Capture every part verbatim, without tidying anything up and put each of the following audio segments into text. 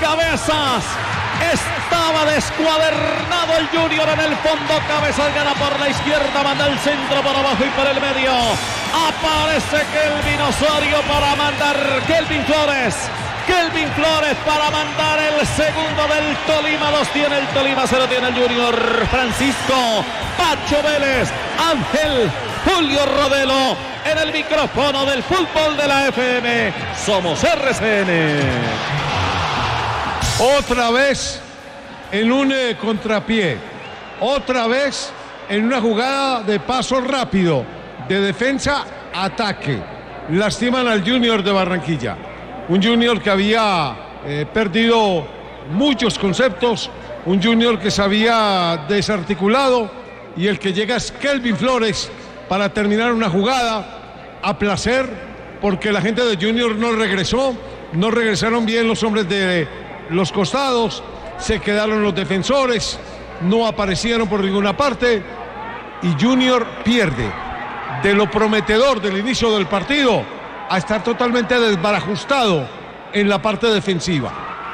Cabezas. Estaba descuadernado el Junior en el fondo. Cabezas gana por la izquierda, manda el centro por abajo y por el medio. Aparece Kelvin Osorio para mandar Kelvin Flores. Kelvin Flores para mandar el segundo del Tolima. Dos tiene el Tolima, cero tiene el Junior. Francisco Pacho Vélez, Ángel Julio Rodelo en el micrófono del fútbol de la F M. Somos R C N. Otra vez en un eh, contrapié, otra vez en una jugada de paso rápido, de defensa, ataque. Lastiman al Junior de Barranquilla. Un Junior que había eh, perdido muchos conceptos, un Junior que se había desarticulado y el que llega es Kelvin Flores para terminar una jugada a placer, porque la gente de Junior no regresó, no regresaron bien los hombres de los costados, se quedaron los defensores, no aparecieron por ninguna parte y Junior pierde. De lo prometedor del inicio del partido a estar totalmente desbarajustado en la parte defensiva.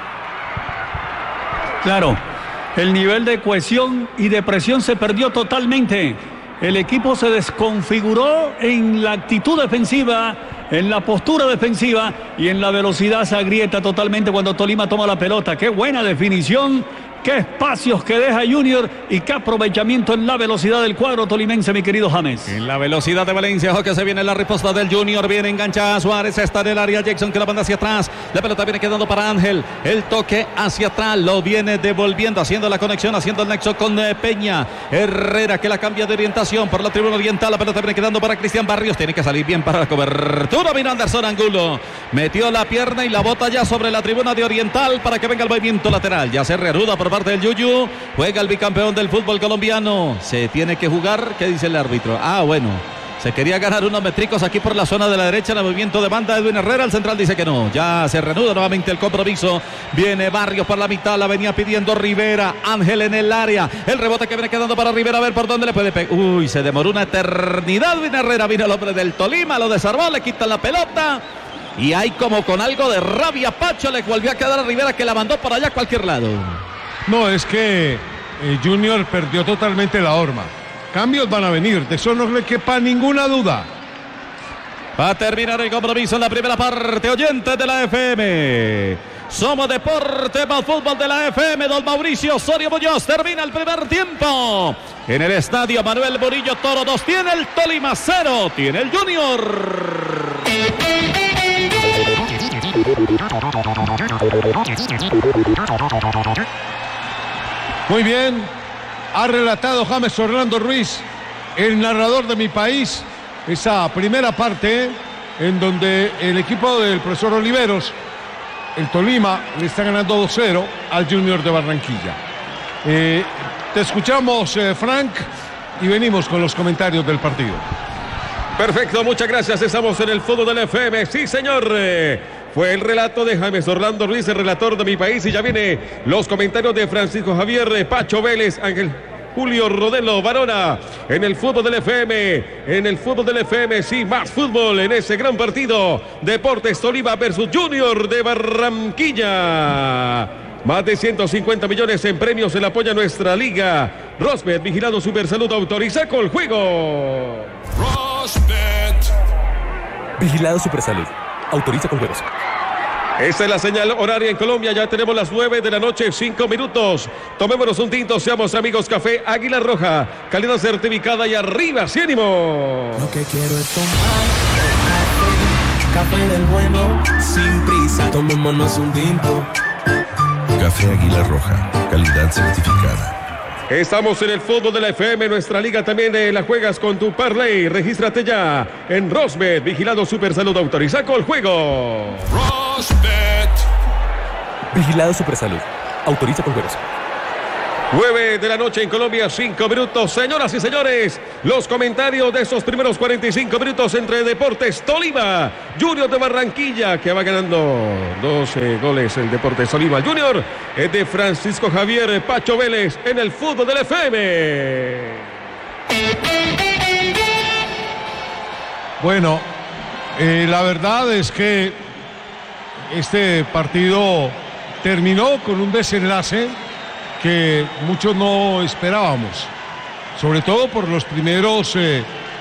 Claro, el nivel de cohesión y de presión se perdió totalmente. El equipo se desconfiguró en la actitud defensiva, en la postura defensiva y en la velocidad se agrieta totalmente cuando Tolima toma la pelota. Qué buena definición, qué espacios que deja Junior y qué aprovechamiento en la velocidad del cuadro tolimense, mi querido James. En la velocidad de Valencia, ojo que se viene la respuesta del Junior, viene enganchada Suárez, está en el área Jackson que la manda hacia atrás, la pelota viene quedando para Ángel, el toque hacia atrás, lo viene devolviendo, haciendo la conexión, haciendo el nexo con eh, Peña, Herrera que la cambia de orientación por la tribuna oriental, la pelota viene quedando para Cristian Barrios, tiene que salir bien para la cobertura, vino Anderson Angulo, metió la pierna y la bota ya sobre la tribuna de oriental para que venga el movimiento lateral, ya se reanuda por parte del Yuyu, juega el bicampeón del fútbol colombiano, se tiene que jugar, ¿qué dice el árbitro? Ah, bueno, se quería ganar unos metricos aquí por la zona de la derecha, el movimiento de banda de Edwin Herrera, el central dice que no, ya se reanuda nuevamente el compromiso, viene Barrios por la mitad, la venía pidiendo Rivera, Ángel en el área, el rebote que viene quedando para Rivera, a ver por dónde le puede pegar, uy, se demoró una eternidad, Edwin Herrera, vino el hombre del Tolima, lo desarmó, le quitan la pelota, y hay como con algo de rabia, Pacho le volvió a quedar a Rivera que la mandó por allá a cualquier lado. No, es que eh, Junior perdió totalmente la horma. Cambios van a venir, de eso no le quepa ninguna duda. Va a terminar el compromiso en la primera parte, oyentes de la F M. Somos Deporte más Fútbol de la F M, don Mauricio Osorio Muñoz. Termina el primer tiempo. En el estadio Manuel Murillo Toro, dos tiene el Tolima, cero tiene el Junior. Muy bien, ha relatado James Orlando Ruiz, el narrador de mi país, esa primera parte en donde el equipo del profesor Oliveros, el Tolima, le está ganando dos cero al Junior de Barranquilla. Eh, te escuchamos, eh, Frank, y venimos con los comentarios del partido. Perfecto, muchas gracias. Estamos en el fútbol del F M. Sí, señor. Eh, fue el relato de James Orlando Ruiz, el relator de mi país. Y ya viene los comentarios de Francisco Javier, eh, Pacho Vélez, Ángel Julio Rodelo, Varona. En el fútbol del F M. En el fútbol del F M, sí, más fútbol en ese gran partido. Deportes Tolima versus Junior de Barranquilla. Más de ciento cincuenta millones en premios se le apoya nuestra liga. Rosbet, vigilado Supersalud, autoriza con el juego. Rosbet. Vigilado Supersalud, autoriza con juegos. Esta es la señal horaria en Colombia. Ya tenemos las nueve de la noche, cinco minutos. Tomémonos un tinto, seamos amigos. Café Águila Roja, calidad certificada y arriba, sí, ánimo. Lo que quiero es tomar café, café del bueno, sin prisa. Tomémonos un tinto. Café Águila Roja, calidad certificada. Estamos en el fútbol de la F M, nuestra liga también eh, la juegas con tu parlay. Regístrate ya en Rosbet, vigilado Supersalud, autoriza con el juego. Rosbet. Vigilado Supersalud, autoriza con juegos. nueve de la noche en Colombia, cinco minutos. Señoras y señores, los comentarios de estos primeros cuarenta y cinco minutos entre Deportes Tolima, Junior de Barranquilla, que va ganando doce goles el Deportes Tolima. Junior es de Francisco Javier Pacho Vélez en el fútbol del F M. Bueno, eh, la verdad es que este partido terminó con un desenlace que muchos no esperábamos, sobre todo por los primeros... Eh,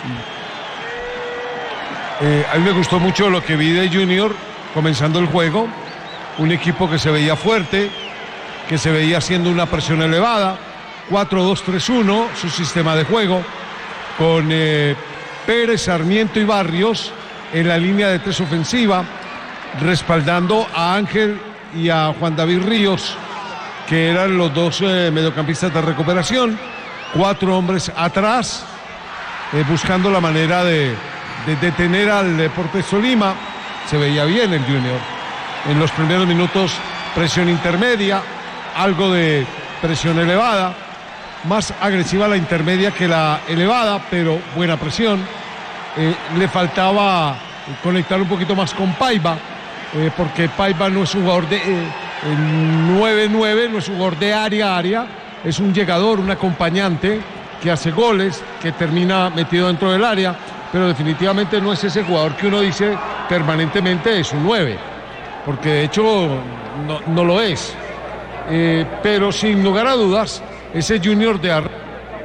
eh, a mí me gustó mucho lo que vi de Junior comenzando el juego, un equipo que se veía fuerte, que se veía haciendo una presión elevada, cuatro dos tres uno, su sistema de juego, con eh, Pérez, Sarmiento y Barrios en la línea de tres ofensiva, respaldando a Ángel y a Juan David Ríos, que eran los dos eh, mediocampistas de recuperación, cuatro hombres atrás, eh, buscando la manera de, de detener al Deportes Tolima. Se veía bien el Junior. En los primeros minutos, presión intermedia, algo de presión elevada, más agresiva la intermedia que la elevada, pero buena presión. Eh, le faltaba conectar un poquito más con Paiva, eh, porque Paiva no es un jugador de eh, nueve nueve, no es un jugador de área a área, es un llegador, un acompañante que hace goles, que termina metido dentro del área, pero definitivamente no es ese jugador que uno dice permanentemente es un nueve, porque de hecho no, no lo es. Eh, pero sin lugar a dudas, ese Junior de Ar...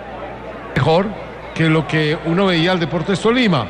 mejor que lo que uno veía al Deportes Tolima.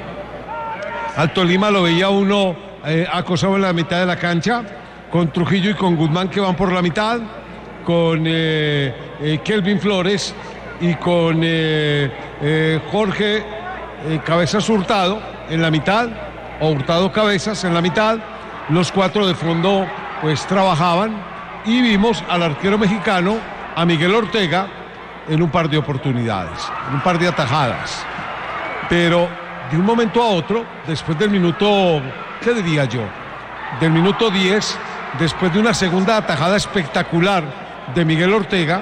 Al Tolima lo veía uno eh, acosado en la mitad de la cancha, con Trujillo y con Guzmán que van por la mitad, con eh, eh, Kelvin Flores y con eh, eh, Jorge eh, Cabezas Hurtado en la mitad, o Hurtado Cabezas en la mitad. Los cuatro de fondo pues trabajaban, y vimos al arquero mexicano, a Miguel Ortega, en un par de oportunidades, en un par de atajadas. Pero de un momento a otro, después del minuto, ¿qué diría yo? Del minuto diez, después de una segunda atajada espectacular de Miguel Ortega,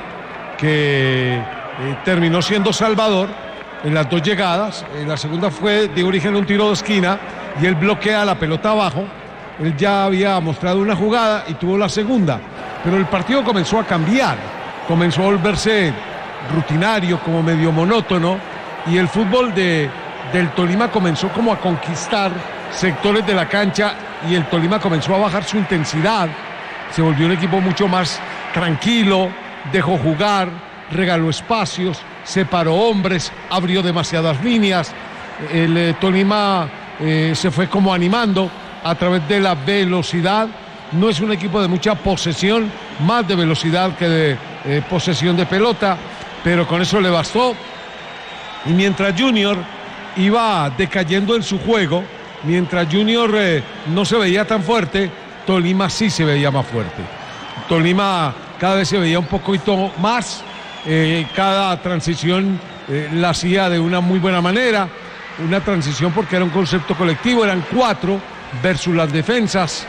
que eh, terminó siendo salvador en las dos llegadas. En la segunda fue de origen un tiro de esquina y él bloquea la pelota abajo. Él ya había mostrado una jugada y tuvo la segunda, pero el partido comenzó a cambiar, comenzó a volverse rutinario, como medio monótono, y el fútbol de, del Tolima comenzó como a conquistar sectores de la cancha, y el Tolima comenzó a bajar su intensidad, se volvió un equipo mucho más tranquilo, dejó jugar, regaló espacios, separó hombres, abrió demasiadas líneas. El eh, Tolima eh, se fue como animando a través de la velocidad. No es un equipo de mucha posesión, más de velocidad que de eh, posesión de pelota, pero con eso le bastó. Y mientras Junior iba decayendo en su juego, mientras Junior eh, no se veía tan fuerte, Tolima sí se veía más fuerte. Tolima cada vez se veía un poquito más, eh, cada transición eh, la hacía de una muy buena manera, una transición porque era un concepto colectivo, eran cuatro versus las defensas,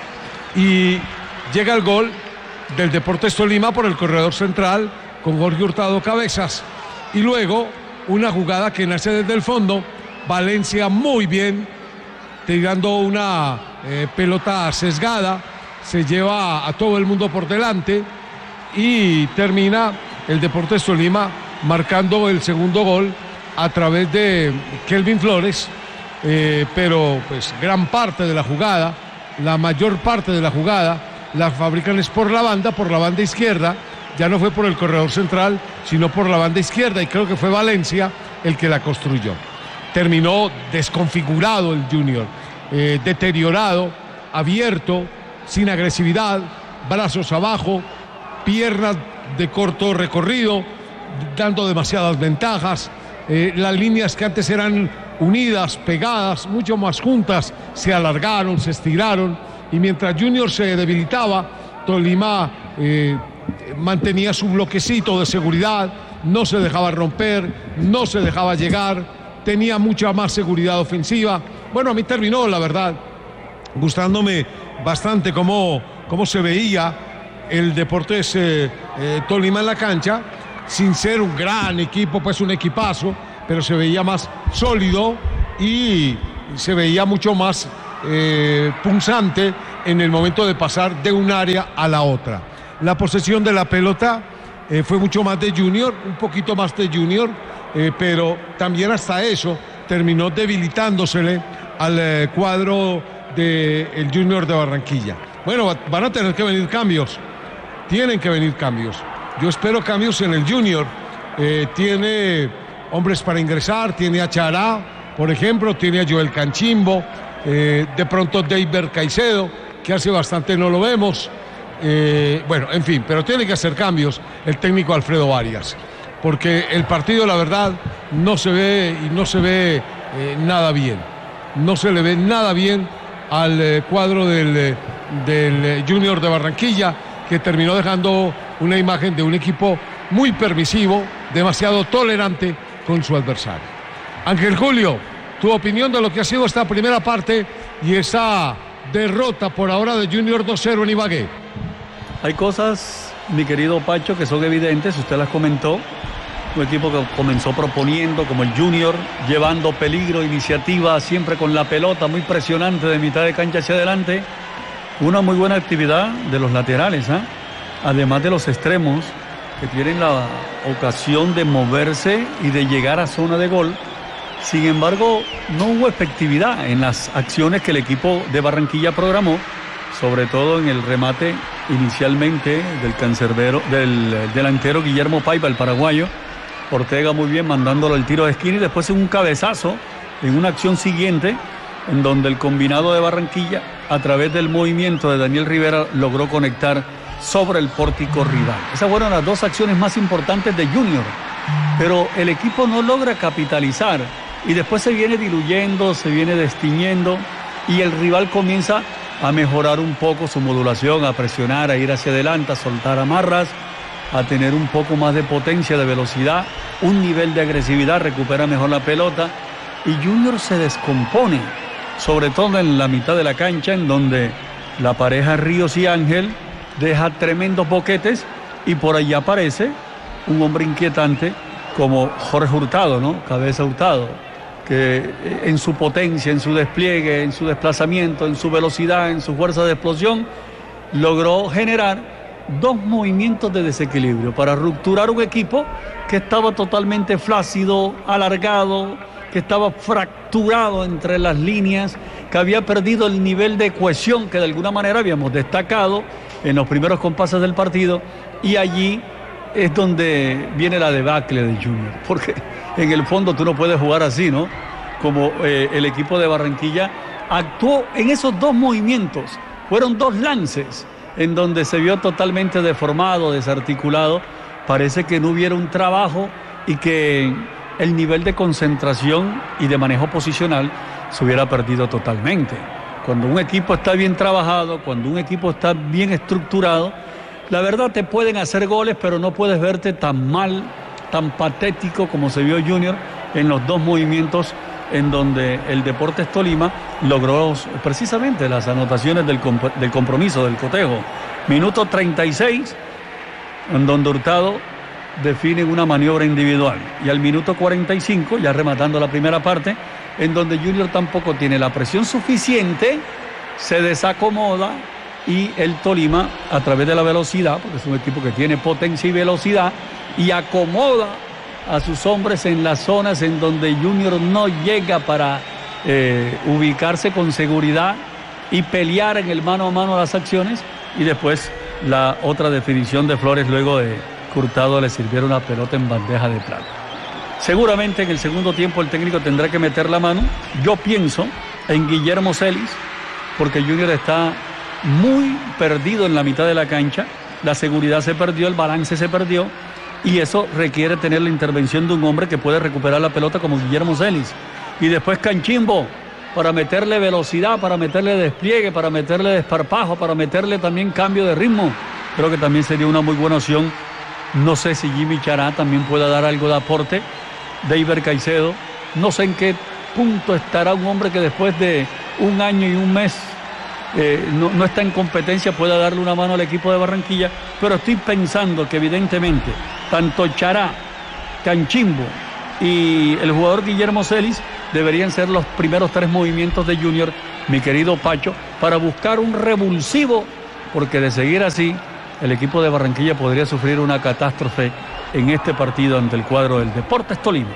y llega el gol del Deportes Tolima por el corredor central con Jorge Hurtado Cabezas, y luego una jugada que nace desde el fondo, Valencia muy bien, tirando una eh, pelota sesgada, se lleva a todo el mundo por delante y termina el Deportes Tolima marcando el segundo gol a través de Kelvin Flores. Eh, pero pues gran parte de la jugada, la mayor parte de la jugada la fabrican es por la banda, por la banda izquierda. Ya no fue por el corredor central, sino por la banda izquierda, y creo que fue Valencia el que la construyó. Terminó desconfigurado el Junior, eh, deteriorado, abierto, sin agresividad, brazos abajo, piernas de corto recorrido, dando demasiadas ventajas. Eh, las líneas que antes eran unidas, pegadas, mucho más juntas, se alargaron, se estiraron, y mientras Junior se debilitaba, Tolima eh, mantenía su bloquecito de seguridad, no se dejaba romper, no se dejaba llegar, tenía mucha más seguridad ofensiva. Bueno, a mí terminó, la verdad, gustándome bastante cómo, cómo se veía el Deportes eh, eh, Tolima en la cancha, sin ser un gran equipo, pues un equipazo, pero se veía más sólido y se veía mucho más eh, punzante en el momento de pasar de un área a la otra. La posesión de la pelota eh, fue mucho más de Junior, un poquito más de Junior, eh, pero también hasta eso terminó debilitándosele al eh, cuadro del Junior de Barranquilla. Bueno, van a tener que venir cambios, tienen que venir cambios. Yo espero cambios en el Junior. Eh, tiene hombres para ingresar, tiene a Chará, por ejemplo, tiene a Joel Canchimbo, eh, de pronto David Caicedo, que hace bastante no lo vemos. Eh, bueno, en fin, pero tiene que hacer cambios el técnico Alfredo Arias, porque el partido, la verdad, no se ve y no se ve eh, nada bien. No se le ve nada bien al eh, cuadro del, eh, del eh, Junior de Barranquilla, que terminó dejando una imagen de un equipo muy permisivo, demasiado tolerante con su adversario. Ángel Julio, tu opinión de lo que ha sido esta primera parte y esa derrota por ahora de Junior dos cero en Ibagué. Hay cosas, mi querido Pacho, que son evidentes, usted las comentó. Un equipo que comenzó proponiendo, como el Junior, llevando peligro, iniciativa, siempre con la pelota, muy presionante de mitad de cancha hacia adelante. Una muy buena actividad de los laterales, ¿eh? Además de los extremos, que tienen la ocasión de moverse y de llegar a zona de gol. Sin embargo, no hubo efectividad en las acciones que el equipo de Barranquilla programó, sobre todo en el remate inicialmente del cancerbero, del delantero Guillermo Paiva, el paraguayo. Ortega muy bien mandándolo al tiro de esquina y después en un cabezazo en una acción siguiente en donde el combinado de Barranquilla, a través del movimiento de Daniel Rivera, logró conectar sobre el pórtico rival. Esas fueron las dos acciones más importantes de Junior, pero el equipo no logra capitalizar y después se viene diluyendo, se viene destiñendo y el rival comienza a mejorar un poco su modulación, a presionar, a ir hacia adelante, a soltar amarras, a tener un poco más de potencia, de velocidad, un nivel de agresividad, recupera mejor la pelota y Junior se descompone, sobre todo en la mitad de la cancha, en donde la pareja Ríos y Ángel deja tremendos boquetes y por allí aparece un hombre inquietante como Jorge Hurtado, ¿no? Cabeza Hurtado, que en su potencia, en su despliegue, en su desplazamiento, en su velocidad, en su fuerza de explosión, logró generar dos movimientos de desequilibrio para rupturar un equipo que estaba totalmente flácido, alargado, que estaba fracturado entre las líneas, que había perdido el nivel de cohesión que de alguna manera habíamos destacado en los primeros compases del partido, y allí es donde viene la debacle de Junior, porque en el fondo tú no puedes jugar así, ¿no? Como eh, el equipo de Barranquilla actuó en esos dos movimientos, fueron dos lances en donde se vio totalmente deformado, desarticulado, parece que no hubiera un trabajo y que el nivel de concentración y de manejo posicional se hubiera perdido totalmente. Cuando un equipo está bien trabajado, cuando un equipo está bien estructurado, la verdad te pueden hacer goles, pero no puedes verte tan mal, tan patético como se vio Junior en los dos movimientos en donde el Deportes Tolima logró precisamente las anotaciones del, comp- del compromiso, del cotejo. Minuto treinta y seis, en donde Hurtado define una maniobra individual. Y al minuto cuarenta y cinco, ya rematando la primera parte, en donde Junior tampoco tiene la presión suficiente, se desacomoda y el Tolima, a través de la velocidad, porque es un equipo que tiene potencia y velocidad, y acomoda a sus hombres en las zonas en donde Junior no llega para eh, ubicarse con seguridad y pelear en el mano a mano las acciones, y después la otra definición de Flores luego de que Hurtado le sirviera una pelota en bandeja de plata. Seguramente en el segundo tiempo el técnico tendrá que meter la mano. Yo pienso en Guillermo Celis, porque Junior está muy perdido en la mitad de la cancha, la seguridad se perdió, el balance se perdió, y eso requiere tener la intervención de un hombre que puede recuperar la pelota como Guillermo Celis. Y después Canchimbo, para meterle velocidad, para meterle despliegue, para meterle desparpajo, para meterle también cambio de ritmo. Creo que también sería una muy buena opción. No sé si Jimmy Chará también pueda dar algo de aporte. David Caicedo, no sé en qué punto estará un hombre que después de un año y un mes eh, no, no está en competencia, pueda darle una mano al equipo de Barranquilla, pero estoy pensando que evidentemente tanto Chará, Canchimbo y el jugador Guillermo Celis deberían ser los primeros tres movimientos de Junior, mi querido Pacho, para buscar un revulsivo, porque de seguir así el equipo de Barranquilla podría sufrir una catástrofe en este partido ante el cuadro del Deportes Tolima.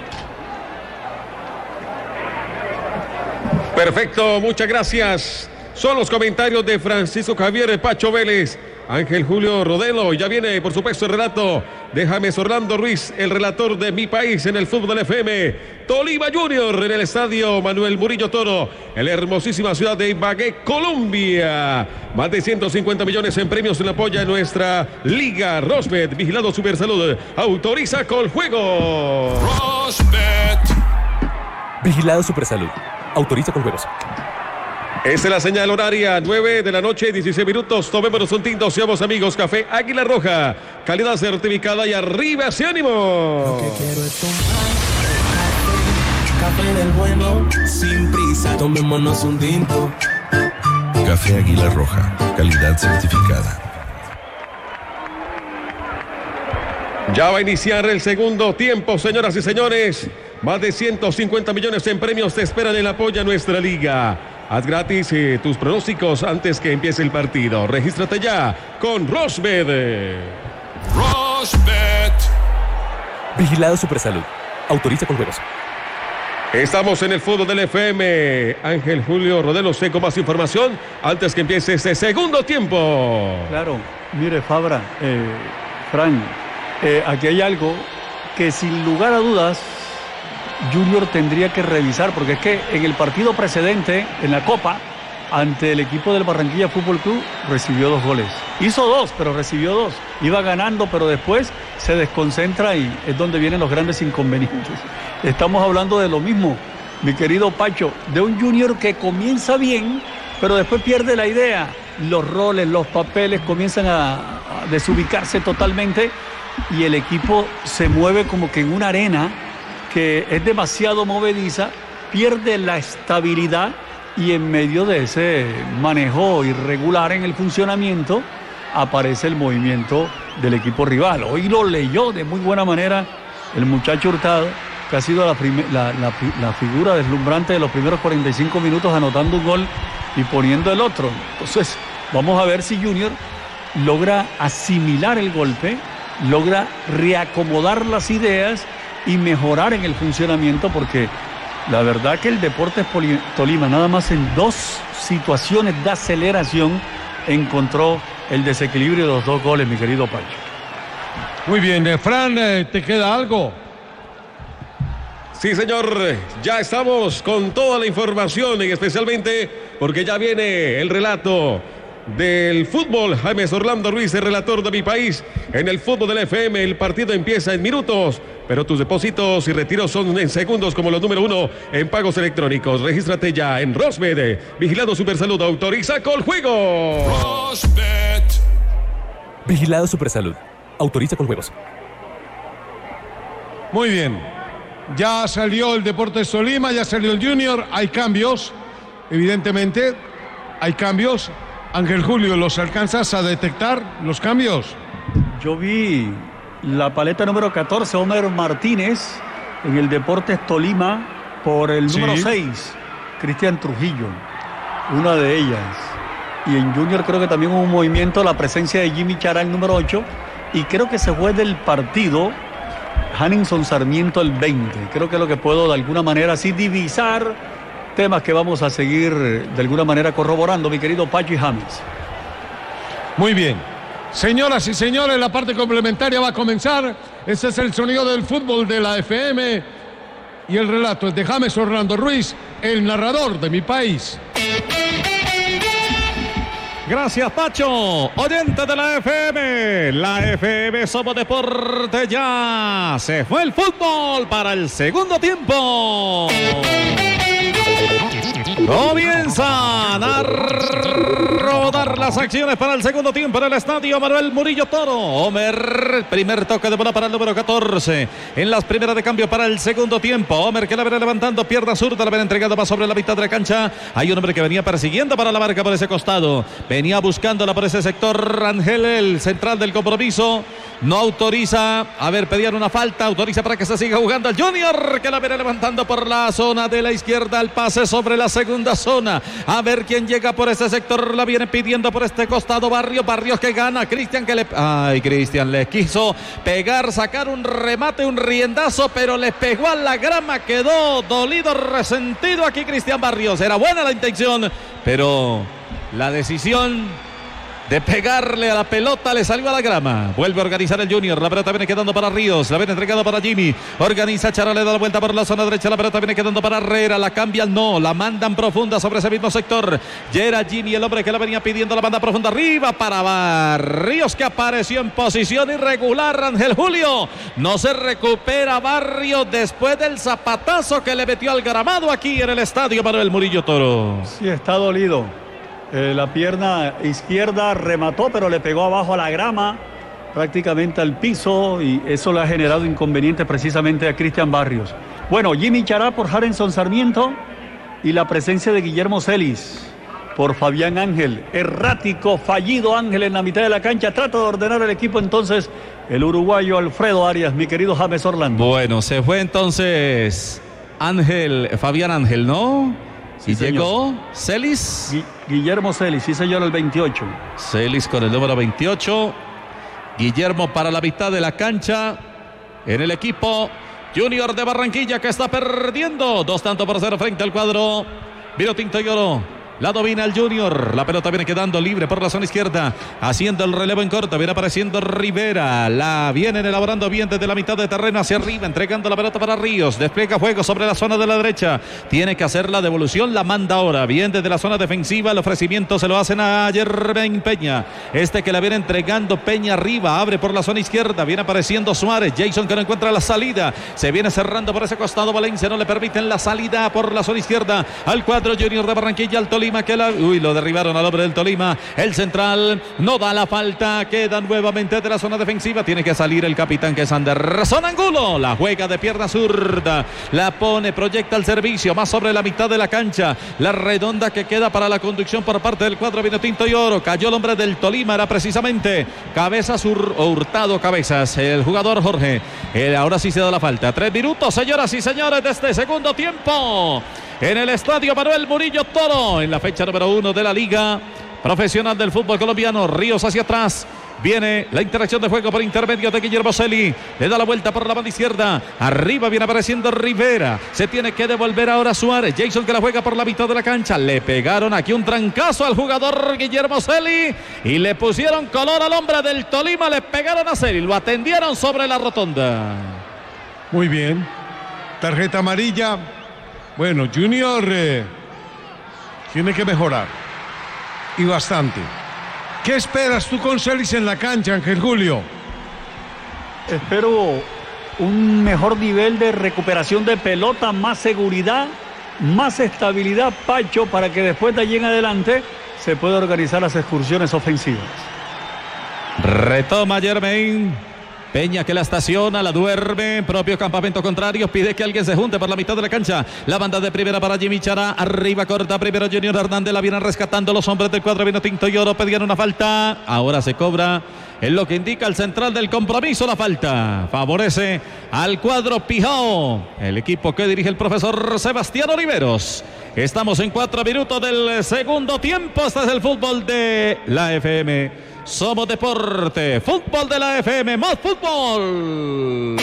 Perfecto, muchas gracias. Son los comentarios de Francisco Javier Pacho Vélez Ángel Julio Rodelo. Ya viene, por supuesto, el relato de James Orlando Ruiz, el relator de Mi País en el fútbol F M. Tolima Junior en el estadio Manuel Murillo Toro, en la hermosísima ciudad de Ibagué, Colombia. Más de ciento cincuenta millones en premios en apoyo a nuestra Liga. Rosbet, vigilado Supersalud, autoriza con juego. Rosbet. Vigilado Supersalud. Autoriza con juegos. Esta es la señal horaria, nueve de la noche, dieciséis minutos. Tomémonos un tinto, seamos amigos. Café Águila Roja, calidad certificada y arriba ese ánimo. Lo que quiero es tomar café, café del bueno, sin prisa. Tomémonos un tinto. Café Águila Roja, calidad certificada. Ya va a iniciar el segundo tiempo, señoras y señores. Más de ciento cincuenta millones en premios te esperan en apoyo a nuestra liga. Haz gratis eh, tus pronósticos antes que empiece el partido. Regístrate ya con Rosbet. Rosbet. Vigilado Supersalud. Autoriza con juegos. Estamos en el fútbol del F M. Ángel Julio Rodelo, sé con más información antes que empiece este segundo tiempo. Claro, mire, Fabra, eh, Fran, eh, aquí hay algo que sin lugar a dudas Junior tendría que revisar, porque es que en el partido precedente, en la Copa, ante el equipo del Barranquilla Fútbol Club, recibió dos goles. Hizo dos, pero recibió dos. Iba ganando, pero después se desconcentra y es donde vienen los grandes inconvenientes. Estamos hablando de lo mismo, mi querido Pacho, de un Junior que comienza bien, pero después pierde la idea. Los roles, los papeles comienzan a, a desubicarse totalmente y el equipo se mueve como que en una arena que es demasiado movediza, pierde la estabilidad y en medio de ese manejo irregular en el funcionamiento aparece el movimiento del equipo rival. Hoy lo leyó de muy buena manera el muchacho Hurtado, que ha sido la, prime, la, la, la figura deslumbrante de los primeros cuarenta y cinco minutos, anotando un gol y poniendo el otro. Entonces vamos a ver si Junior logra asimilar el golpe, logra reacomodar las ideas y mejorar en el funcionamiento, porque la verdad que el Deportes Tolima nada más en dos situaciones de aceleración encontró el desequilibrio de los dos goles, mi querido Pacho. Muy bien, eh, Fran, eh, ¿te queda algo? Sí, señor, ya estamos con toda la información y especialmente porque ya viene el relato del fútbol. James Orlando Ruiz, el relator de Mi País en el fútbol del F M. El partido empieza en minutos, pero tus depósitos y retiros son en segundos, como los número uno en pagos electrónicos. Regístrate ya en Rosbet, vigilado Supersalud, autoriza con juego. Rosbet. Vigilado Supersalud, autoriza con juegos. Muy bien, ya salió el Deportes Tolima, ya salió el Junior, hay cambios, evidentemente hay cambios. Ángel Julio, ¿los alcanzas a detectar los cambios? Yo vi la paleta número catorce, Homer Martínez, en el Deportes Tolima, por el Sí. número seis, Cristian Trujillo, una de ellas. Y en Junior creo que también hubo un movimiento, la presencia de Jimmy Chará, el número ocho, y creo que se fue del partido Hanninson Sarmiento, el veinte. Creo que es lo que puedo de alguna manera así divisar, temas que vamos a seguir de alguna manera corroborando, mi querido Pacho y James. Muy bien. Señoras y señores, la parte complementaria va a comenzar. Este es el sonido del fútbol de la F M y el relato es de James Orlando Ruiz, el narrador de Mi País. Gracias, Pacho. Oyente de la F M. La F M Somos Deporte ya. Se fue el fútbol para el segundo tiempo. Comienzan a rodar las acciones para el segundo tiempo en el estadio Manuel Murillo Toro. Homer, primer toque de bola para el número catorce. En las primeras de cambio para el segundo tiempo. Homer que la viene levantando, pierna zurda, la viene entregando más sobre la mitad de la cancha. Hay un hombre que venía persiguiendo para la marca por ese costado. Venía buscándola por ese sector. Rangel, el central del compromiso. No autoriza. A ver, pedían una falta. Autoriza para que se siga jugando el Junior, que la viene levantando por la zona de la izquierda. El pase sobre la segunda zona. A ver quién llega por ese sector. La viene pidiendo por este costado Barrios. Barrios que gana. Cristian que le... Ay, Cristian le quiso pegar, sacar un remate, un riendazo, pero le pegó a la grama. Quedó dolido, resentido aquí Cristian Barrios. Era buena la intención, pero la decisión de pegarle a la pelota, le salió a la grama. Vuelve a organizar el Junior. La pelota viene quedando para Ríos. La viene entregando para Jimmy. Organiza Chara, le da la vuelta por la zona derecha. La pelota viene quedando para Herrera. La cambian, no. La mandan profunda sobre ese mismo sector. Ya era Jimmy el hombre que la venía pidiendo. La banda profunda arriba para Barrios, que apareció en posición irregular. Ángel Julio. No se recupera Barrios después del zapatazo que le metió al gramado aquí en el estadio Manuel Murillo Toro. Sí, está dolido. Eh, la pierna izquierda remató, pero le pegó abajo a la grama, prácticamente al piso, y eso le ha generado inconvenientes precisamente a Cristian Barrios. Bueno, Jimmy Chará por Jarenson Sarmiento y la presencia de Guillermo Celis por Fabián Ángel. Errático, fallido Ángel en la mitad de la cancha. Trata de ordenar el equipo entonces el uruguayo Alfredo Arias, mi querido James Orlando. Bueno, se fue entonces Ángel, Fabián Ángel, ¿no? Sí, y señor. llegó Celis. Gui- Guillermo Celis, sí señor, el veintiocho. Celis con el número veintiocho. Guillermo para la mitad de la cancha. En el equipo Junior de Barranquilla, que está perdiendo dos tantos por cero frente al cuadro vino tinto y oro. La domina el Junior. La pelota viene quedando libre por la zona izquierda. Haciendo el relevo en corto. Viene apareciendo Rivera. La vienen elaborando bien desde la mitad de terreno hacia arriba. Entregando la pelota para Ríos. Despliega juego sobre la zona de la derecha. Tiene que hacer la devolución. La manda ahora. Bien desde la zona defensiva. El ofrecimiento se lo hacen a Yerben Peña. Este que la viene entregando Peña arriba. Abre por la zona izquierda. Viene apareciendo Suárez. Jason que no encuentra la salida. Se viene cerrando por ese costado. Valencia no le permiten la salida por la zona izquierda. Al cuadro Junior de Barranquilla. Al Tolima. Que la, uy, lo derribaron al hombre del Tolima. El central no da la falta. Queda nuevamente de la zona defensiva. Tiene que salir el capitán, que es Anderson Angulo. La juega de pierna zurda. La pone, proyecta el servicio. Más sobre la mitad de la cancha. La redonda que queda para la conducción por parte del cuadro vino tinto y oro. Cayó el hombre del Tolima. Era precisamente Cabezas Ur, o Hurtado Cabezas. El jugador Jorge. Eh, ahora sí se da la falta. Tres minutos, señoras y señores, de este segundo tiempo. En el estadio Manuel Murillo Toro, en la fecha número uno de la Liga Profesional del Fútbol Colombiano. Ríos hacia atrás. Viene la interacción de juego por intermedio de Guillermo Celi. Le da la vuelta por la banda izquierda. Arriba viene apareciendo Rivera. Se tiene que devolver ahora Suárez. Jason que la juega por la mitad de la cancha. Le pegaron aquí un trancazo al jugador Guillermo Celi. Y le pusieron color al hombre del Tolima. Le pegaron a Celi. Lo atendieron sobre la rotonda. Muy bien. Tarjeta amarilla. Bueno, Junior eh, tiene que mejorar. Y bastante. ¿Qué esperas tú con Celis en la cancha, Ángel Julio? Espero un mejor nivel de recuperación de pelota, más seguridad, más estabilidad, Pacho, para que después de allí en adelante se pueda organizar las excursiones ofensivas. Retoma Germain. Peña que la estaciona, la duerme, propio campamento contrario, pide que alguien se junte por la mitad de la cancha. La banda de primera para Jimmy Chará, arriba corta primero Junior Hernández, la vienen rescatando los hombres del cuadro vino tinto y oro, pedían una falta, ahora se cobra en lo que indica el central del compromiso. La falta favorece al cuadro Pijao, el equipo que dirige el profesor Sebastián Oliveros. Estamos en cuatro minutos del segundo tiempo. Este es el fútbol de la F M. Somos deporte, fútbol de la F M, más fútbol.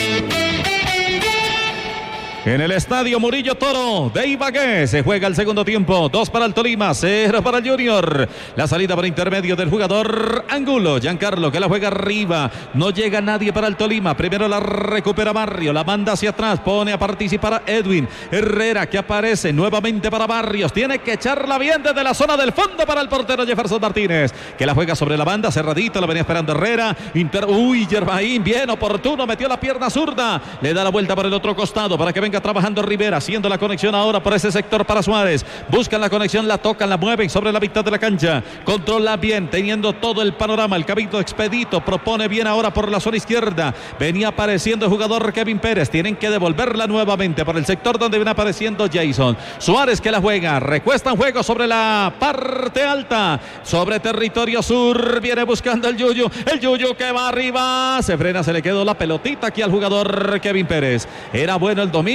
En el estadio Murillo Toro de Ibagué se juega el segundo tiempo. Dos para el Tolima, cero para el Junior. La salida por intermedio del jugador Angulo. Giancarlo que la juega arriba. No llega nadie para el Tolima. Primero la recupera Barrio. La manda hacia atrás. Pone a participar a Edwin Herrera, que aparece nuevamente para Barrios. Tiene que echarla bien desde la zona del fondo para el portero Jefferson Martínez, que la juega sobre la banda. Cerradito, la venía esperando Herrera. Inter... Uy, Germain, bien oportuno. Metió la pierna zurda. Le da la vuelta por el otro costado para que venga trabajando Rivera, haciendo la conexión ahora por ese sector para Suárez. Buscan la conexión, la tocan, la mueven sobre la mitad de la cancha. Controla bien, teniendo todo el panorama. El Cabito expedito, propone bien ahora por la zona izquierda. Venía apareciendo el jugador Kevin Pérez. Tienen que devolverla nuevamente por el sector donde viene apareciendo Jason. Suárez que la juega, recuesta un juego sobre la parte alta, sobre territorio sur. Viene buscando el Yuyu. El Yuyu que va arriba. Se frena, se le quedó la pelotita aquí al jugador Kevin Pérez. Era bueno el dominio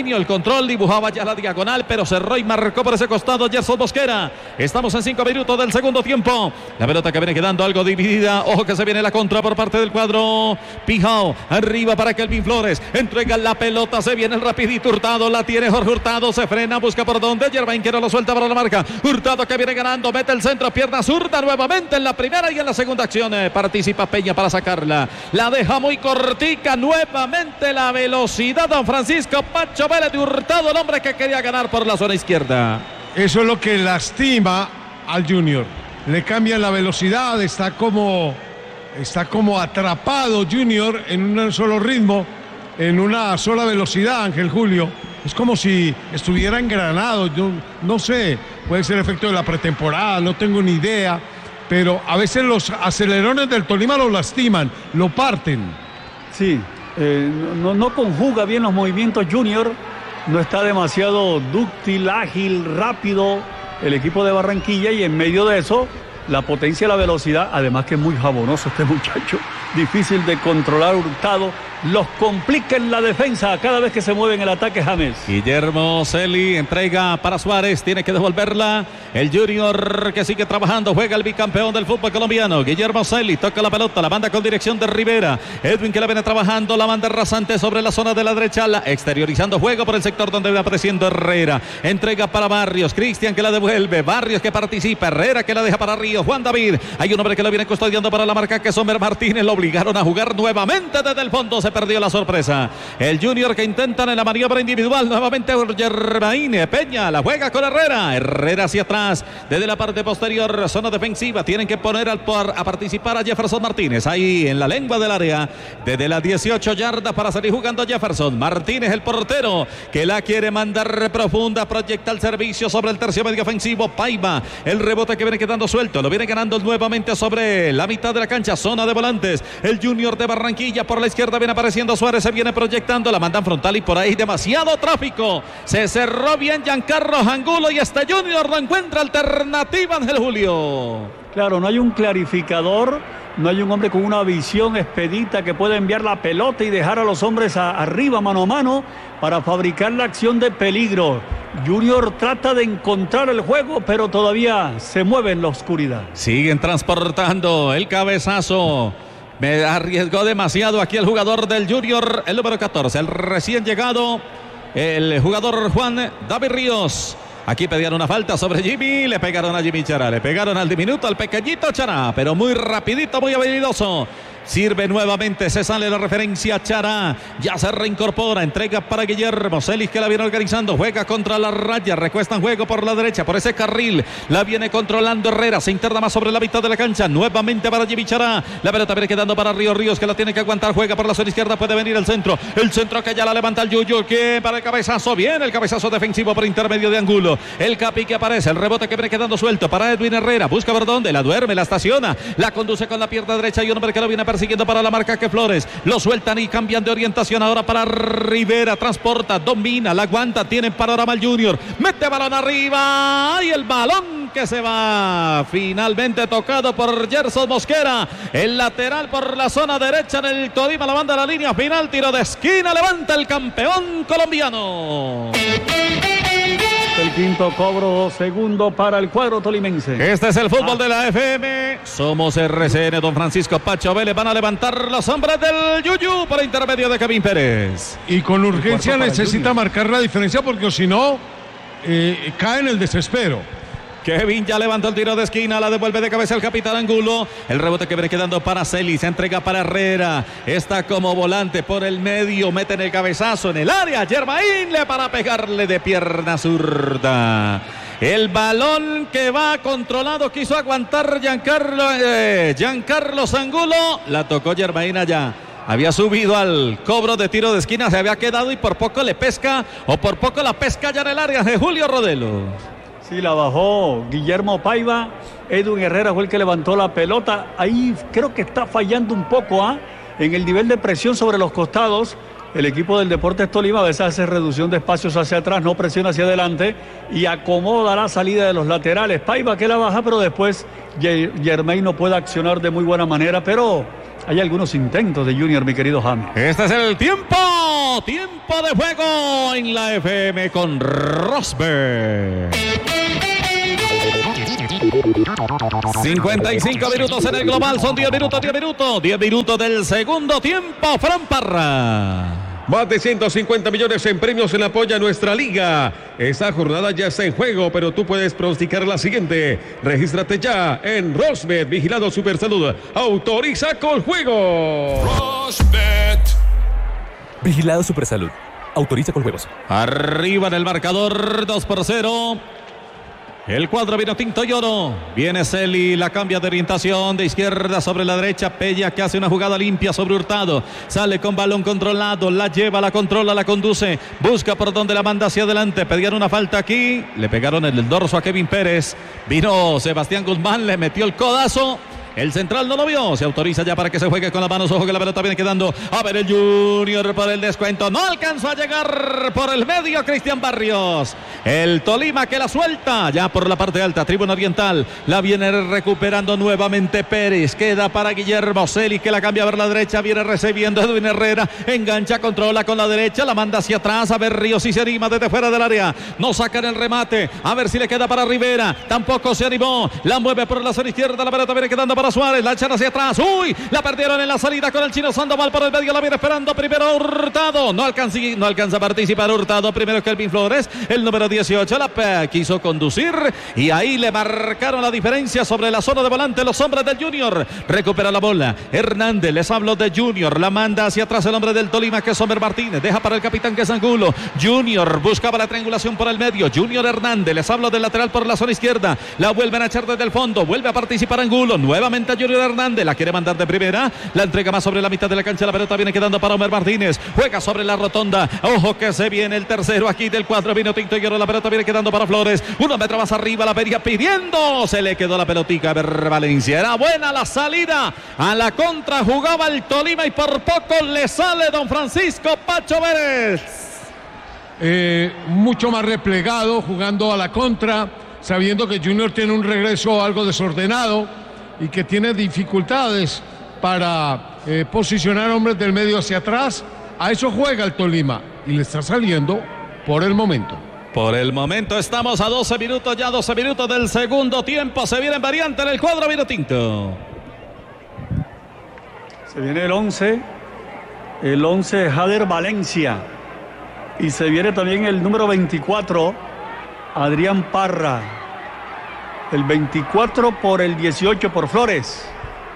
dominio, el control, dibujaba ya la diagonal, pero cerró y marcó por ese costado Gerson Mosquera. Estamos en cinco minutos del segundo tiempo. La pelota que viene quedando algo dividida. Ojo que se viene la contra por parte del cuadro Pijao. Arriba para Kelvin Flores. Entrega la pelota, se viene el rapidito Hurtado. La tiene Jorge Hurtado, se frena, busca por donde. Germain que no lo suelta para la marca. Hurtado que viene ganando, mete el centro, pierna zurda nuevamente en la primera y en la segunda acción. Eh, participa Peña para sacarla. La deja muy cortica. Nuevamente la velocidad, don Francisco Pacho Vélez de Hurtado, el hombre que quería ganar por la zona izquierda. Eso es lo que lastima al Junior. Le cambian la velocidad, está como, está como atrapado Junior en un solo ritmo, en una sola velocidad, Ángel Julio. Es como si estuviera engranado. Yo no sé, puede ser efecto de la pretemporada, no tengo ni idea. Pero a veces los acelerones del Tolima lo lastiman, lo parten. Sí, eh, no, no conjuga bien los movimientos Junior. No está demasiado dúctil, ágil, rápido el equipo de Barranquilla, y en medio de eso la potencia y la velocidad, además que es muy jabonoso este muchacho, difícil de controlar. Hurtado los complica en la defensa cada vez que se mueve en el ataque James. Guillermo Celi entrega para Suárez, tiene que devolverla el Junior, que sigue trabajando, juega el bicampeón del fútbol colombiano. Guillermo Celi toca la pelota, la manda con dirección de Rivera. Edwin que la viene trabajando, la manda rasante sobre la zona de la derecha, la exteriorizando juego por el sector donde va apareciendo Herrera. Entrega para Barrios, Cristian que la devuelve, Barrios que participa, Herrera que la deja para Ríos, Juan David. Hay un hombre que lo viene custodiando para la marca, que es Homer Martínez. Lo obligaron a jugar nuevamente desde el fondo, se perdió la sorpresa. El Junior que intentan en la maniobra individual nuevamente. Germain Peña la juega con Herrera. Herrera hacia atrás desde la parte posterior, zona defensiva. Tienen que poner al por, a participar a Jefferson Martínez ahí en la lengua del área desde las dieciocho yardas para salir jugando Jefferson Martínez, el portero que la quiere mandar profunda, proyecta el servicio sobre el tercio medio ofensivo. Paiva, el rebote que viene quedando suelto, lo viene ganando nuevamente sobre la mitad de la cancha, zona de volantes. El Junior de Barranquilla por la izquierda viene apareciendo Suárez, se viene proyectando, la mandan frontal y por ahí demasiado tráfico. Se cerró bien Giancarlo Angulo y este Junior no encuentra alternativa, Ángel Julio. Claro, no hay un clarificador, no hay un hombre con una visión expedita que pueda enviar la pelota y dejar a los hombres a, arriba mano a mano para fabricar la acción de peligro. Junior trata de encontrar el juego, pero todavía se mueve en la oscuridad. Siguen transportando el cabezazo. Me arriesgó demasiado aquí el jugador del Junior, el número catorce, el recién llegado, el jugador Juan David Ríos. Aquí pedían una falta sobre Jimmy, le pegaron a Jimmy Chará, le pegaron al diminuto, al pequeñito Chará, pero muy rapidito, muy habilidoso. Sirve nuevamente, se sale la referencia Chará, ya se reincorpora, entrega para Guillermo Celis que la viene organizando, juega contra la raya, recuestan juego por la derecha, por ese carril, la viene controlando Herrera, se interna más sobre la mitad de la cancha, nuevamente para Jimmy Chará, la pelota viene quedando para Ríos Ríos que la tiene que aguantar, juega por la zona izquierda, puede venir el centro, el centro que ya la levanta el Yuyu, que para el cabezazo, viene el cabezazo defensivo por intermedio de Angulo, el Capi que aparece, el rebote que viene quedando suelto para Edwin Herrera, busca por dónde, la duerme, la estaciona, la conduce con la pierna derecha y un hombre que lo viene persiguiendo para la marca, que Flores, lo sueltan y cambian de orientación ahora para Rivera, transporta, domina, la aguanta, tiene panorama el Junior, mete balón arriba y el balón que se va finalmente tocado por Gerson Mosquera, el lateral por la zona derecha en el Tolima, la banda a la línea final, tiro de esquina, levanta el campeón colombiano. El quinto cobro, segundo para el cuadro tolimense. Este es el fútbol ah. de la F M. Somos R C N, don Francisco Pacho Vélez. Van a levantar los hombres del Yuyu por intermedio de Kevin Pérez. Y con urgencia necesita marcar la diferencia porque si no, eh, cae en el desespero. Kevin ya levantó el tiro de esquina, la devuelve de cabeza el capitán Angulo. El rebote que viene quedando para Celis, se entrega para Herrera. Está como volante por el medio, mete en el cabezazo en el área. Germain le para pegarle de pierna zurda. El balón que va controlado, quiso aguantar Giancarlo, eh, Giancarlo Angulo. La tocó Germain allá. Había subido al cobro de tiro de esquina, se había quedado y por poco le pesca, o por poco la pesca ya en el área de Julio Rodelo. Sí, la bajó Guillermo Paiva. Edwin Herrera fue el que levantó la pelota. Ahí creo que está fallando un poco ¿ah? en el nivel de presión sobre los costados. El equipo del Deportes Tolima a veces hace reducción de espacios hacia atrás, no presiona hacia adelante y acomoda la salida de los laterales. Paiva que la baja, pero después Germain no puede accionar de muy buena manera, pero hay algunos intentos de Junior, mi querido James. Este es el tiempo, tiempo de juego en la F M con Rosberg. cincuenta y cinco minutos en el global, son diez minutos, diez minutos, diez minutos del segundo tiempo, Fran Parra. Más de ciento cincuenta millones en premios en apoyo a nuestra liga. Esta jornada ya está en juego, pero tú puedes pronosticar la siguiente. Regístrate ya en Rosbet, vigilado Supersalud. Autoriza con juego. Rosbet. Vigilado Supersalud. Autoriza con juegos. Arriba en el marcador, dos por cero. El cuadro vino tinto y oro. Viene Celi, la cambia de orientación de izquierda sobre la derecha. Pella que hace una jugada limpia sobre Hurtado. Sale con balón controlado, la lleva, la controla, la conduce. Busca por donde la manda hacia adelante. Pedían una falta aquí. Le pegaron en el dorso a Kevin Pérez. Vino Sebastián Guzmán, le metió el codazo. El central no lo vio, se autoriza ya para que se juegue con las manos. Ojo que la pelota viene quedando. A ver el Junior por el descuento. No alcanzó a llegar por el medio Cristian Barrios. El Tolima que la suelta ya por la parte alta, tribuna oriental. La viene recuperando nuevamente Pérez. Queda para Guillermo Celi que la cambia a ver la derecha. Viene recibiendo Edwin Herrera. Engancha, controla con la derecha. La manda hacia atrás. A ver Ríos y se anima desde fuera del área. No sacan el remate. A ver si le queda para Rivera. Tampoco se animó. La mueve por la zona izquierda. La pelota viene quedando para Suárez, la echan hacia atrás. Uy, la perdieron en la salida con el chino Sandoval por el medio. La viene esperando primero Hurtado. No alcanza, no alcanza a participar Hurtado. Primero Kelvin Flores, el número dieciocho. La quiso conducir y ahí le marcaron la diferencia sobre la zona de volante los hombres del Junior. Recupera la bola Hernández, les hablo de Junior. La manda hacia atrás el hombre del Tolima que es Somer Martínez. Deja para el capitán que es Angulo. Junior buscaba la triangulación por el medio. Junior Hernández, les hablo del lateral por la zona izquierda. La vuelven a echar desde el fondo. Vuelve a participar Angulo. Nuevamente a Junior Hernández, la quiere mandar de primera, la entrega más sobre la mitad de la cancha, la pelota viene quedando para Omer Martínez, juega sobre la rotonda, ojo que se viene el tercero aquí del cuadro, vino tinto y oro, la pelota viene quedando para Flores, uno metro más arriba, la venía pidiendo, se le quedó la pelotica a ver Valencia, era buena la salida, a la contra jugaba el Tolima y por poco le sale don Francisco Pacho Pérez. Eh, mucho más replegado, jugando a la contra, sabiendo que Junior tiene un regreso algo desordenado y que tiene dificultades para eh, posicionar hombres del medio hacia atrás. A eso juega el Tolima y le está saliendo por el momento. Por el momento estamos a doce minutos, ya doce minutos del segundo tiempo. Se viene en variante en el cuadro vino tinto. Se viene el once, el once Jader Valencia. Y se viene también el número veinticuatro, Adrián Parra. El veinticuatro por el dieciocho por Flores.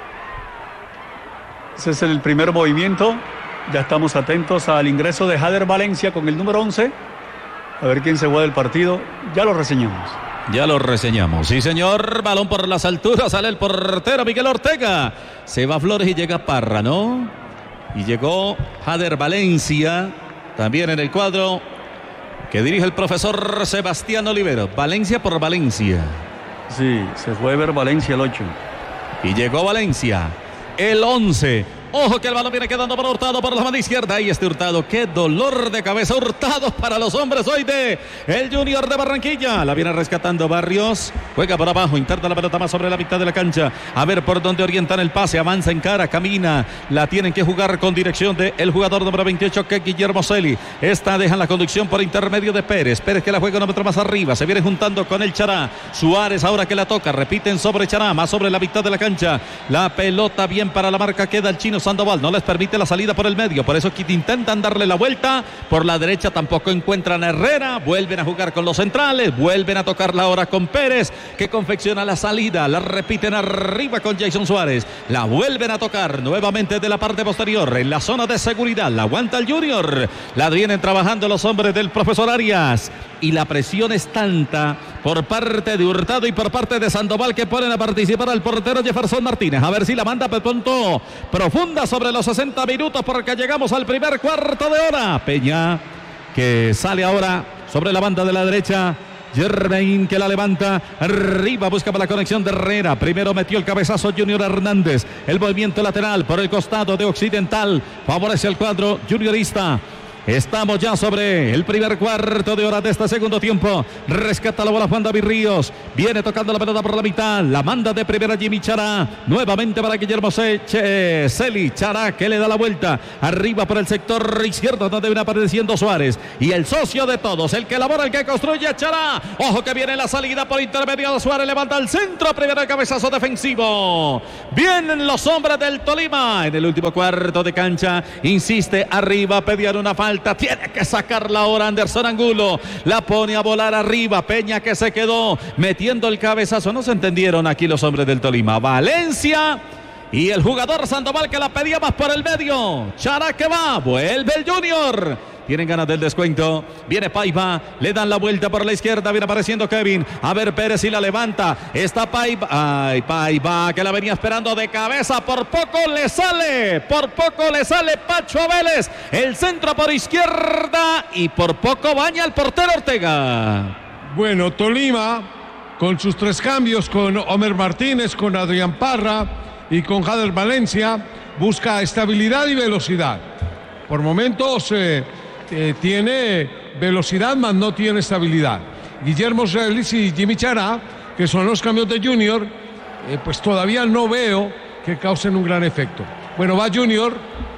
Ese es el primer movimiento. Ya estamos atentos al ingreso de Jader Valencia con el número once. A ver quién se juega el partido. Ya lo reseñamos. Ya lo reseñamos. Sí, señor. Balón por las alturas. Sale el portero Miguel Ortega. Se va Flores y llega Parra, ¿no? Y llegó Jader Valencia. También en el cuadro que dirige el profesor Sebastián Olivero. Valencia por Valencia. Sí, se fue ver Valencia el ocho. Y llegó Valencia, el once. Ojo que el balón viene quedando para Hurtado por la mano izquierda. Ahí está Hurtado. Qué dolor de cabeza Hurtado para los hombres hoy de el Junior de Barranquilla. La viene rescatando Barrios. Juega por abajo. Interna la pelota más sobre la mitad de la cancha. A ver por dónde orientan el pase. Avanza en cara. Camina. La tienen que jugar con dirección del jugador número veintiocho que es Guillermo Celi. Esta deja la conducción por intermedio de Pérez. Pérez que la juega un metro más arriba. Se viene juntando con el Chará. Suárez ahora que la toca. Repiten sobre Chará. Más sobre la mitad de la cancha. La pelota bien para la marca. Queda el chino Sandoval, no les permite la salida por el medio, por eso que intentan darle la vuelta por la derecha, tampoco encuentran a Herrera, vuelven a jugar con los centrales, vuelven a tocarla ahora con Pérez, que confecciona la salida, la repiten arriba con Jason Suárez, la vuelven a tocar nuevamente de la parte posterior, en la zona de seguridad, la aguanta el Junior, la vienen trabajando los hombres del profesor Arias, y la presión es tanta por parte de Hurtado y por parte de Sandoval que ponen a participar al portero Jefferson Martínez, a ver si la manda de pronto profunda sobre los sesenta minutos porque llegamos al primer cuarto de hora. Peña que sale ahora sobre la banda de la derecha. Jermain que la levanta arriba, busca para la conexión de Herrera. Primero metió el cabezazo Junior Hernández. El movimiento lateral por el costado de Occidental favorece el cuadro juniorista. Estamos ya sobre el primer cuarto de hora de este segundo tiempo. Rescata la bola Juan David Ríos. Viene tocando la pelota por la mitad. La manda de primera Jimmy Chará. Nuevamente para Guillermo Celi. Chará que le da la vuelta. Arriba por el sector izquierdo donde viene apareciendo Suárez. Y el socio de todos, el que elabora, el que construye, Chará. Ojo que viene la salida por intermedio de Suárez. Levanta el centro. Primero el cabezazo defensivo. Vienen los hombres del Tolima. En el último cuarto de cancha. Insiste arriba. Pedían una falta. Tiene que sacarla ahora Anderson Angulo. La pone a volar arriba. Peña que se quedó metiendo el cabezazo. No se entendieron aquí los hombres del Tolima. Valencia y el jugador Sandoval que la pedía más por el medio. Chará que va. Vuelve el Junior. Tienen ganas del descuento. Viene Paiva. Le dan la vuelta por la izquierda. Viene apareciendo Kevin. A ver Pérez si la levanta. Está Paiva. Ay, Paiva que la venía esperando de cabeza. Por poco le sale. Por poco le sale Pacho Vélez. El centro por izquierda. Y por poco baña el portero Ortega. Bueno, Tolima con sus tres cambios. Con Omer Martínez, con Adrián Parra y con Jader Valencia. Busca estabilidad y velocidad. Por momentos... Eh, Eh, tiene velocidad, más no tiene estabilidad. Guillermo Celis y Jimmy Chará, que son los cambios de Junior, eh, pues todavía no veo que causen un gran efecto. Bueno, va Junior.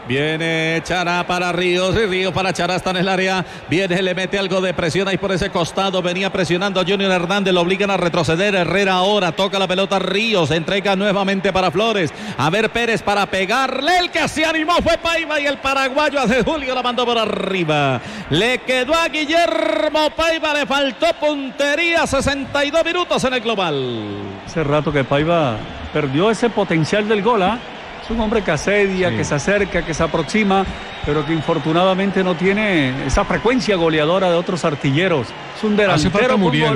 Viene Chará para Ríos y Ríos para Chará, está en el área. Viene, le mete algo de presión ahí por ese costado. Venía presionando a Junior Hernández, lo obligan a retroceder. Herrera ahora toca la pelota. Ríos entrega nuevamente para Flores. A ver Pérez para pegarle. El que se animó fue Paiva y el paraguayo hace Julio la mandó por arriba. Le quedó a Guillermo Paiva, le faltó puntería. sesenta y dos minutos en el global. Hace rato que Paiva perdió ese potencial del gol, ¿ah? ¿eh? Es un hombre que asedia, sí, que se acerca, que se aproxima, pero que infortunadamente no tiene esa frecuencia goleadora de otros artilleros. Es un delantero con gol.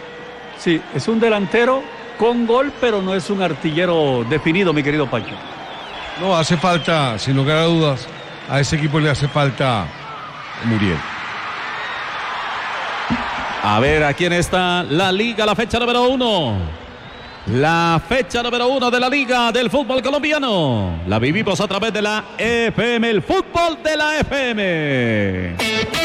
Sí, es un delantero con gol, pero no es un artillero definido, mi querido Pacho. No, hace falta, sin lugar a dudas, a ese equipo le hace falta Muriel. A ver, ¿a quién está la liga? La fecha número uno. La fecha número uno de la Liga del Fútbol Colombiano. La vivimos a través de la F M, el fútbol de la F M.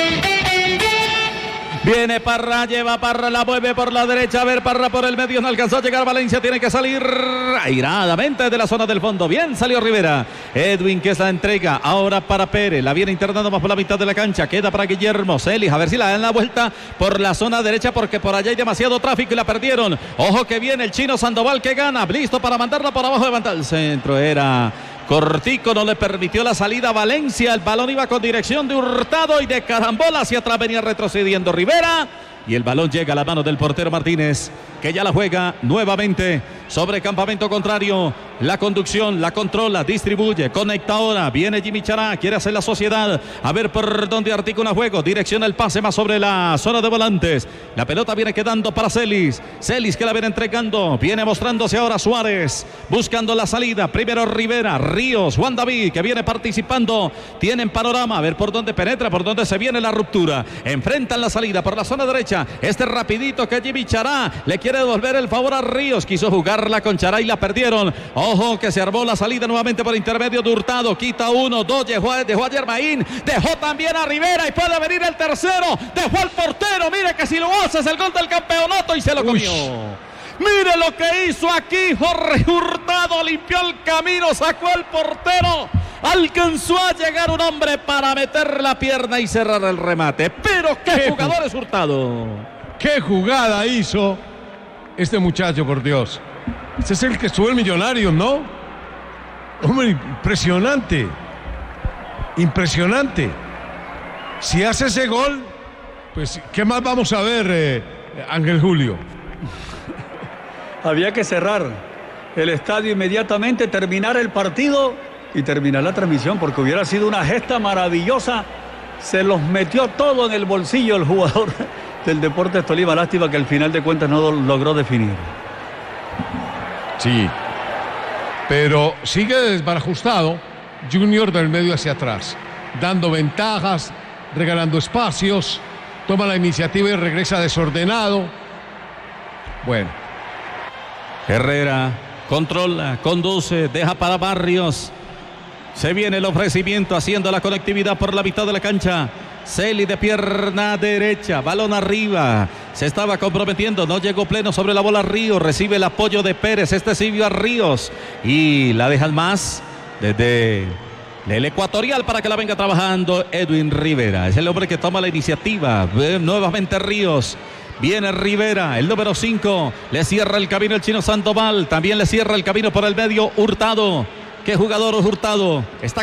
Viene Parra, lleva Parra, la mueve por la derecha. A ver, Parra por el medio, no alcanzó a llegar. Valencia tiene que salir airadamente de la zona del fondo. Bien salió Rivera. Edwin que es la entrega ahora para Pérez. La viene internando más por la mitad de la cancha. Queda para Guillermo Celis. A ver si la dan la vuelta por la zona derecha porque por allá hay demasiado tráfico y la perdieron. Ojo que viene el chino Sandoval que gana. Listo para mandarla por abajo. Levanta el centro. Era cortico, no le permitió la salida a Valencia. El balón iba con dirección de Hurtado y de carambola hacia atrás venía retrocediendo Rivera. Y el balón llega a la mano del portero Martínez, que ya la juega nuevamente sobre campamento contrario. La conducción, la controla, distribuye, conecta ahora. Viene Jimmy Chará, quiere hacer la sociedad. A ver por dónde articula juego. Direcciona el pase más sobre la zona de volantes. La pelota viene quedando para Celis. Celis que la viene entregando. Viene mostrándose ahora Suárez. Buscando la salida. Primero Rivera, Ríos, Juan David que viene participando. Tienen panorama. A ver por dónde penetra, por dónde se viene la ruptura. Enfrentan la salida por la zona derecha. Este rapidito que Jimmy Chará le quiere devolver el favor a Ríos. Quiso jugarla con Chará y la perdieron. Ojo que se armó la salida nuevamente por intermedio de Hurtado. Quita uno, dos, dejó, dejó a Germain. Dejó también a Rivera y puede venir el tercero. Dejó al portero. Mire que si lo hace es el gol del campeonato y se lo comió. Uy. Mire lo que hizo aquí Jorge Hurtado. Limpió el camino, sacó al portero. Alcanzó a llegar un hombre para meter la pierna y cerrar el remate. Pero qué, ¿Qué jugador es Hurtado? Qué jugada hizo este muchacho, por Dios. Este es el que estuvo en Millonarios, ¿no? Hombre, impresionante. Impresionante. Si hace ese gol, pues, ¿qué más vamos a ver, eh, Ángel Julio? Había que cerrar el estadio inmediatamente, terminar el partido y terminar la transmisión, porque hubiera sido una gesta maravillosa. Se los metió todo en el bolsillo el jugador del Deportes Tolima. Lástima que al final de cuentas no logró definir. Sí, pero sigue desbarajustado Junior del medio hacia atrás, dando ventajas, regalando espacios, toma la iniciativa y regresa desordenado. Bueno. Herrera controla, conduce, deja para Barrios. Se viene el ofrecimiento haciendo la conectividad por la mitad de la cancha. Celi de pierna derecha, balón arriba, se estaba comprometiendo, no llegó pleno sobre la bola Ríos, recibe el apoyo de Pérez, este sirvió a Ríos y la dejan más desde el ecuatorial para que la venga trabajando Edwin Rivera, es el hombre que toma la iniciativa, nuevamente Ríos. Viene Rivera, el número cinco, le cierra el camino el chino Sandoval, también le cierra el camino por el medio Hurtado. ¿Qué jugador Hurtado? Está